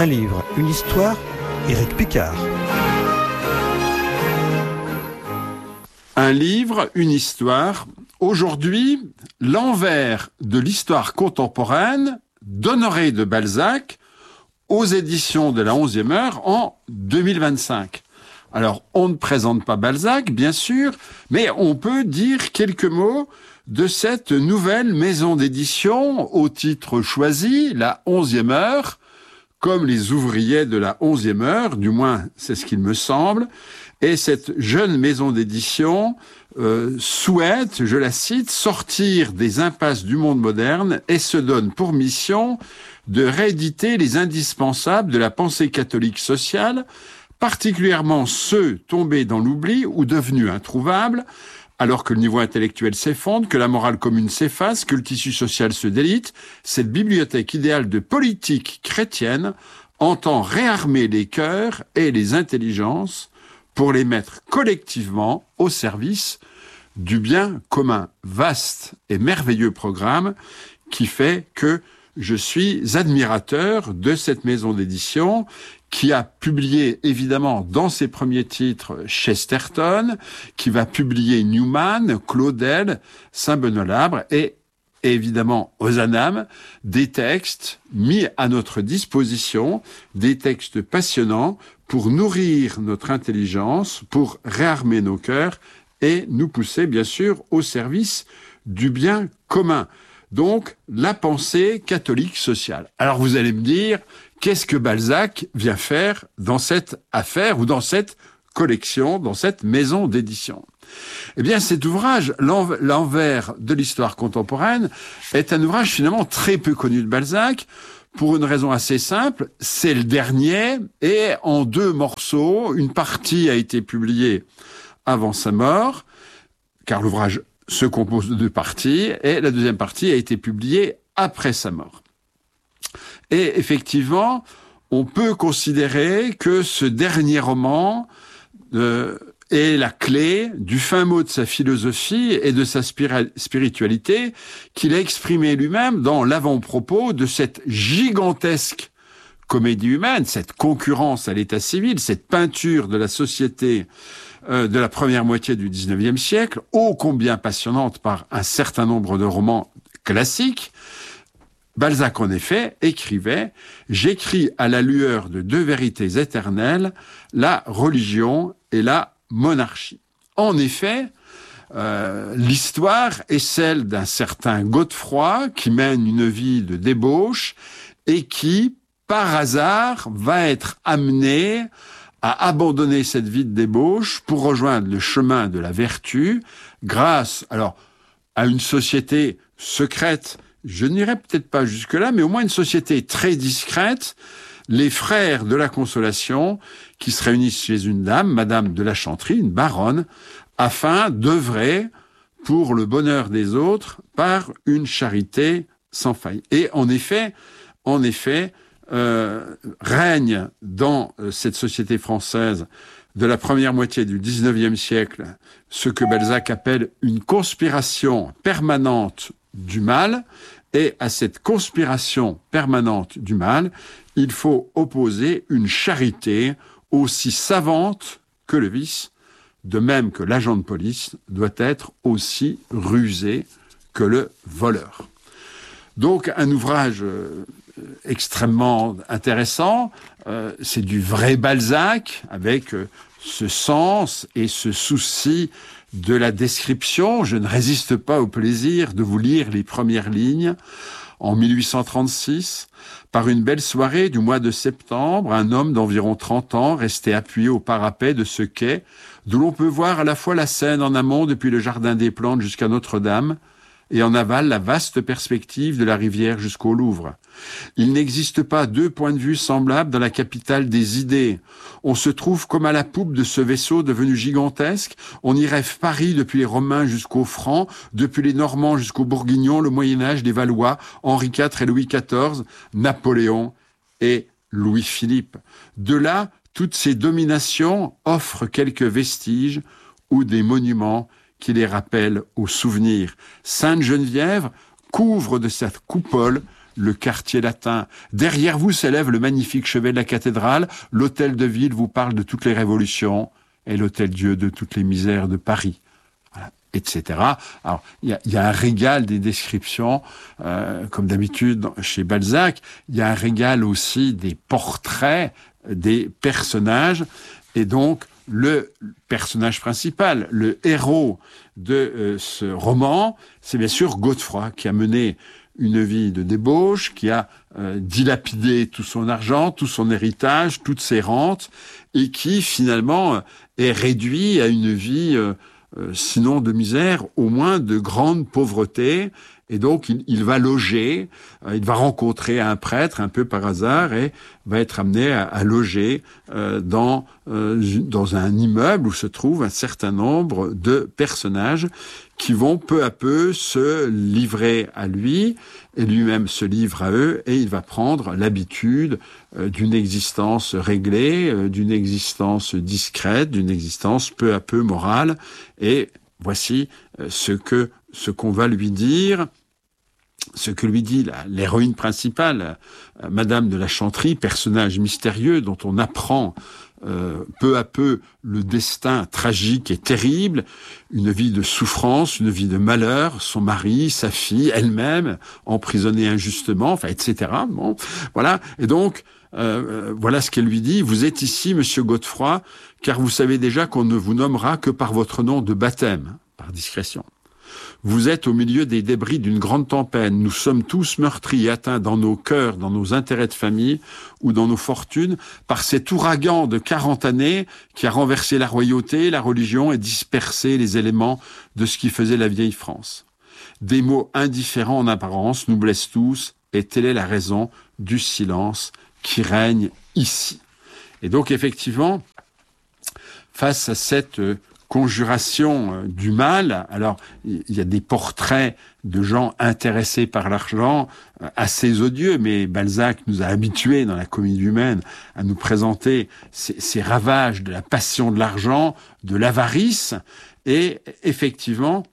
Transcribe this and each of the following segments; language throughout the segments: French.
Un livre, une histoire, Éric Picard. Un livre, une histoire. Aujourd'hui, l'envers de l'histoire contemporaine d'Honoré de Balzac aux éditions de la 11e heure en 2025. Alors, on ne présente pas Balzac, bien sûr, mais on peut dire quelques mots de cette nouvelle maison d'édition au titre choisi, la 11e heure, comme les ouvriers de la 11e heure, du moins c'est ce qu'il me semble. Et cette jeune maison d'édition souhaite, je la cite, sortir des impasses du monde moderne et se donne pour mission de rééditer les indispensables de la pensée catholique sociale, particulièrement ceux tombés dans l'oubli ou devenus introuvables, alors que le niveau intellectuel s'effondre, que la morale commune s'efface, que le tissu social se délite. Cette bibliothèque idéale de politique chrétienne entend réarmer les cœurs et les intelligences pour les mettre collectivement au service du bien commun. Vaste et merveilleux programme qui fait que je suis admirateur de cette maison d'édition qui a publié évidemment dans ses premiers titres Chesterton, qui va publier Newman, Claudel, Saint-Benoît-Labre et évidemment Ozanam, des textes mis à notre disposition, des textes passionnants pour nourrir notre intelligence, pour réarmer nos cœurs et nous pousser bien sûr au service du bien commun. Donc, la pensée catholique sociale. Alors vous allez me dire, qu'est-ce que Balzac vient faire dans cette affaire ou dans cette collection, dans cette maison d'édition ? Eh bien, cet ouvrage, l'envers de l'histoire contemporaine, est un ouvrage finalement très peu connu de Balzac, pour une raison assez simple, c'est le dernier, et en 2 morceaux, une partie a été publiée avant sa mort, car l'ouvrage se compose de 2 parties, et la deuxième partie a été publiée après sa mort. Et effectivement, on peut considérer que ce dernier roman est la clé du fin mot de sa philosophie et de sa spiritualité qu'il a exprimé lui-même dans l'avant-propos de cette gigantesque comédie humaine, cette concurrence à l'état civil, cette peinture de la société de la première moitié du XIXe siècle, ô combien passionnante par un certain nombre de romans classiques. Balzac, en effet, écrivait « J'écris à la lueur de 2 vérités éternelles, la religion et la monarchie ». En effet, l'histoire est celle d'un certain Godefroy qui mène une vie de débauche et qui, par hasard, va être amené à abandonner cette vie de débauche pour rejoindre le chemin de la vertu grâce, alors, à une société secrète. Je n'irai peut-être pas jusque-là, mais au moins une société très discrète, les frères de la Consolation, qui se réunissent chez une dame, Madame de la Chantrie, une baronne, afin d'œuvrer pour le bonheur des autres par une charité sans faille. Et en effet, règne dans cette société française de la première moitié du XIXe siècle ce que Balzac appelle une conspiration permanente du mal, et à cette conspiration permanente du mal, il faut opposer une charité aussi savante que le vice, de même que l'agent de police doit être aussi rusé que le voleur. Donc un ouvrage extrêmement intéressant, c'est du vrai Balzac, avec ce sens et ce souci de la description. Je ne résiste pas au plaisir de vous lire les premières lignes. En 1836, par une belle soirée du mois de septembre, un homme d'environ 30 ans restait appuyé au parapet de ce quai, d'où l'on peut voir à la fois la Seine en amont depuis le jardin des Plantes jusqu'à Notre-Dame, et en aval la vaste perspective de la rivière jusqu'au Louvre. Il n'existe pas 2 points de vue semblables dans la capitale des idées. On se trouve comme à la poupe de ce vaisseau devenu gigantesque. On y rêve Paris depuis les Romains jusqu'aux Francs, depuis les Normands jusqu'aux Bourguignons, le Moyen-Âge, les Valois, Henri IV et Louis XIV, Napoléon et Louis-Philippe. De là, toutes ces dominations offrent quelques vestiges ou des monuments qui les rappellent aux souvenirs. Sainte-Geneviève couvre de sa coupole le quartier latin. Derrière vous s'élève le magnifique chevet de la cathédrale. L'hôtel de ville vous parle de toutes les révolutions et l'hôtel-Dieu de toutes les misères de Paris. Voilà, etc. Alors, il y a un régal des descriptions, comme d'habitude chez Balzac. Il y a un régal aussi des portraits des personnages. Et donc, le personnage principal, le héros de ce roman, c'est bien sûr Godefroy, qui a mené une vie de débauche, qui a dilapidé tout son argent, tout son héritage, toutes ses rentes, et qui finalement est réduit à une vie, sinon de misère, au moins de grande pauvreté. Et donc, il va loger, il va rencontrer un prêtre un peu par hasard et va être amené à loger dans un immeuble où se trouve un certain nombre de personnages qui vont peu à peu se livrer à lui et lui-même se livre à eux, et il va prendre l'habitude d'une existence réglée, d'une existence discrète, d'une existence peu à peu morale. Et voici ce qu'on va lui dire. Ce que lui dit l'héroïne principale, Madame de la Chantry, personnage mystérieux dont on apprend peu à peu le destin tragique et terrible, une vie de souffrance, une vie de malheur, son mari, sa fille, elle-même, emprisonnée injustement, enfin, etc. Bon, voilà. Et donc, voilà ce qu'elle lui dit. Vous êtes ici, Monsieur Godefroy, car vous savez déjà qu'on ne vous nommera que par votre nom de baptême, par discrétion. Vous êtes au milieu des débris d'une grande tempête. Nous sommes tous meurtris et atteints dans nos cœurs, dans nos intérêts de famille ou dans nos fortunes par cet ouragan de 40 années qui a renversé la royauté, la religion et dispersé les éléments de ce qui faisait la vieille France. Des mots indifférents en apparence nous blessent tous, et telle est la raison du silence qui règne ici. Et donc effectivement, face à cette conjuration du mal, alors il y a des portraits de gens intéressés par l'argent assez odieux, mais Balzac nous a habitués dans la comédie humaine à nous présenter ces ravages de la passion de l'argent, de l'avarice, et effectivement,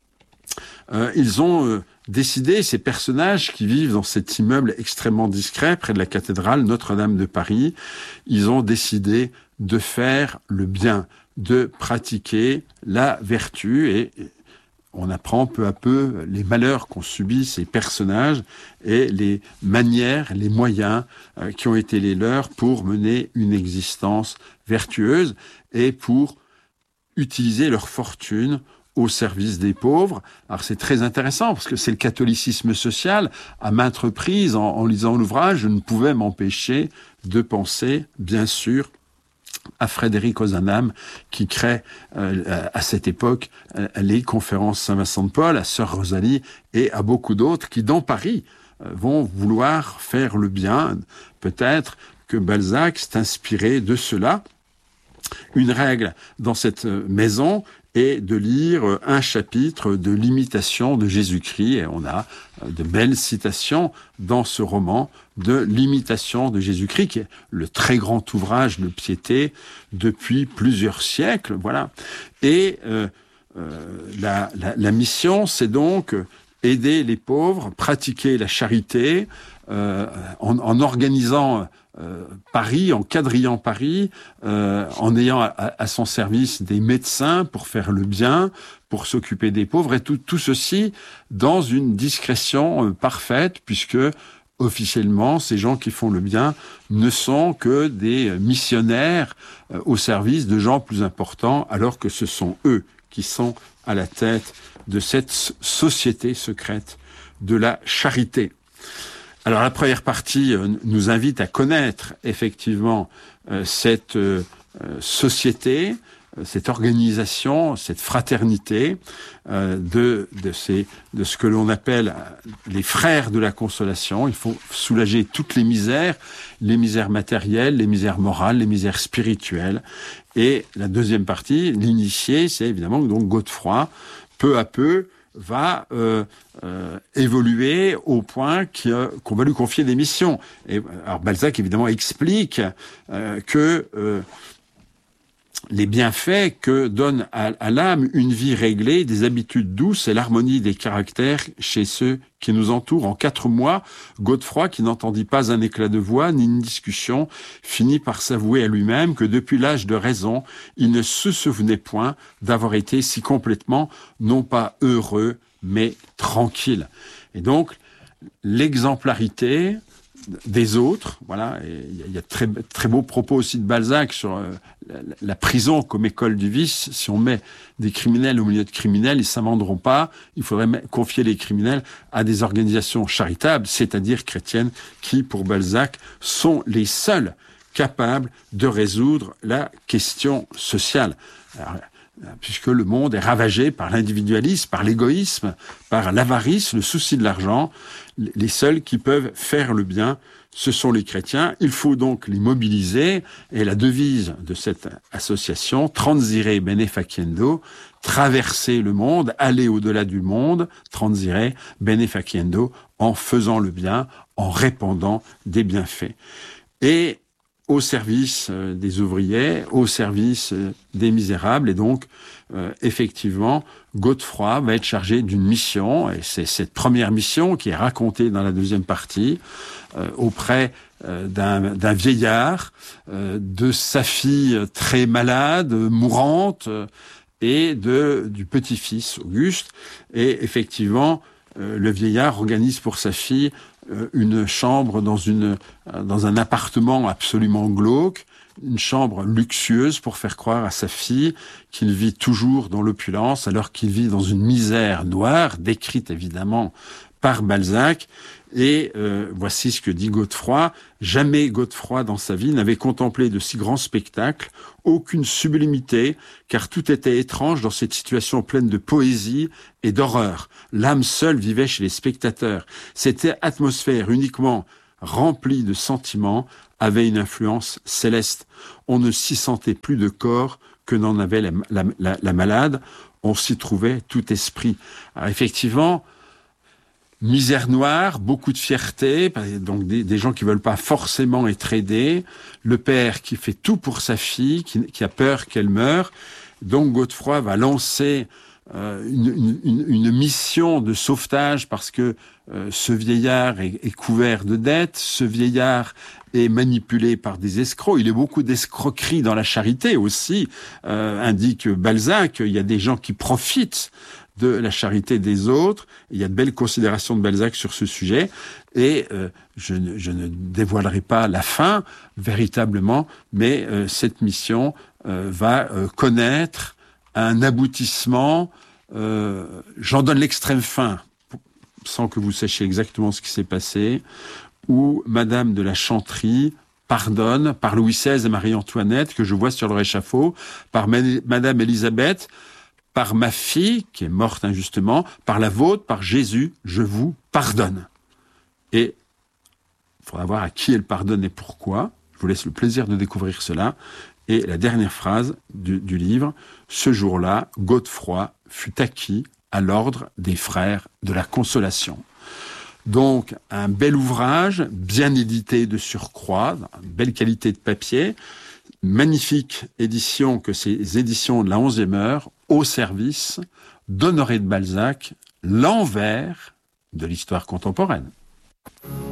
ils ont décidé, ces personnages qui vivent dans cet immeuble extrêmement discret près de la cathédrale Notre-Dame de Paris, ils ont décidé de faire le bien, de pratiquer la vertu, et on apprend peu à peu les malheurs qu'ont subis ces personnages et les manières, les moyens qui ont été les leurs pour mener une existence vertueuse et pour utiliser leur fortune au service des pauvres. Alors c'est très intéressant parce que c'est le catholicisme social. À maintes reprises, en lisant l'ouvrage, je ne pouvais m'empêcher de penser, bien sûr, à Frédéric Ozanam, qui crée à cette époque les conférences Saint-Vincent de Paul, à Sœur Rosalie et à beaucoup d'autres qui, dans Paris, vont vouloir faire le bien. Peut-être que Balzac s'est inspiré de cela. Une règle dans cette maison est de lire un chapitre de l'imitation de Jésus-Christ, et on a de belles citations dans ce roman de l'imitation de Jésus-Christ, qui est le très grand ouvrage de piété depuis plusieurs siècles, voilà. Et la mission, c'est donc aider les pauvres, pratiquer la charité, en organisant Paris, en quadrillant Paris, en ayant à son service des médecins pour faire le bien, pour s'occuper des pauvres, et tout ceci dans une discrétion parfaite, puisque officiellement, ces gens qui font le bien ne sont que des missionnaires au service de gens plus importants, alors que ce sont eux qui sont à la tête de cette société secrète de la charité. Alors la première partie nous invite à connaître effectivement cette société, cette organisation, cette fraternité de ce que l'on appelle les frères de la consolation. Il faut soulager toutes les misères matérielles, les misères morales, les misères spirituelles. Et la deuxième partie, l'initié, c'est évidemment donc Godefroy, peu à peu, va évoluer au point qu'on va lui confier des missions. Et alors Balzac évidemment explique que les bienfaits que donne à l'âme une vie réglée, des habitudes douces et l'harmonie des caractères chez ceux qui nous entourent. En 4 mois, Godefroy, qui n'entendit pas un éclat de voix ni une discussion, finit par s'avouer à lui-même que depuis l'âge de raison, il ne se souvenait point d'avoir été si complètement, non pas heureux, mais tranquille. Et donc, l'exemplarité des autres, voilà. Il y a très très beaux propos aussi de Balzac sur la prison comme école du vice. Si on met des criminels au milieu de criminels, ils s'amèneront pas. Il faudrait confier les criminels à des organisations charitables, c'est-à-dire chrétiennes, qui, pour Balzac, sont les seuls capables de résoudre la question sociale. Alors, puisque le monde est ravagé par l'individualisme, par l'égoïsme, par l'avarice, le souci de l'argent. Les seuls qui peuvent faire le bien, ce sont les chrétiens. Il faut donc les mobiliser. Et la devise de cette association, Transire bene faciendo, traverser le monde, aller au-delà du monde, transire bene faciendo, en faisant le bien, en répandant des bienfaits. Et au service des ouvriers, au service des misérables. Et donc, effectivement, Godefroy va être chargé d'une mission, et c'est cette première mission qui est racontée dans la deuxième partie, auprès d'un vieillard, de sa fille très malade, mourante, et du petit-fils Auguste. Et effectivement, le vieillard organise pour sa fille une chambre dans un appartement absolument glauque, une chambre luxueuse pour faire croire à sa fille qu'il vit toujours dans l'opulence alors qu'il vit dans une misère noire, décrite évidemment par Balzac. Et voici ce que dit Godefroy. Jamais Godefroy dans sa vie n'avait contemplé de si grands spectacles, aucune sublimité, car tout était étrange dans cette situation pleine de poésie et d'horreur. L'âme seule vivait chez les spectateurs. Cette atmosphère uniquement remplie de sentiments avait une influence céleste. On ne s'y sentait plus de corps que n'en avait la malade. On s'y trouvait tout esprit. Alors effectivement, misère noire, beaucoup de fierté, donc des gens qui veulent pas forcément être aidés, le père qui fait tout pour sa fille, qui a peur qu'elle meure. Donc Godefroy va lancer une mission de sauvetage parce que ce vieillard est couvert de dettes, ce vieillard est manipulé par des escrocs. Il y a beaucoup d'escroqueries dans la charité aussi, indique Balzac. Il y a des gens qui profitent de la charité des autres. Il y a de belles considérations de Balzac sur ce sujet. Et je ne dévoilerai pas la fin, véritablement, mais cette mission va connaître un aboutissement. J'en donne l'extrême fin, sans que vous sachiez exactement ce qui s'est passé, où Madame de la Chantry pardonne par Louis XVI et Marie-Antoinette, que je vois sur le réchafaud, par Madame Élisabeth, par ma fille, qui est morte injustement, par la vôtre, par Jésus, je vous pardonne. Et il faudra voir à qui elle pardonne et pourquoi. Je vous laisse le plaisir de découvrir cela. Et la dernière phrase du livre, ce jour-là, Godefroy fut acquis à l'ordre des frères de la Consolation. Donc, un bel ouvrage, bien édité de surcroît, une belle qualité de papier, magnifique édition que ces éditions de la 11e heure, au service d'Honoré de Balzac, l'envers de l'histoire contemporaine.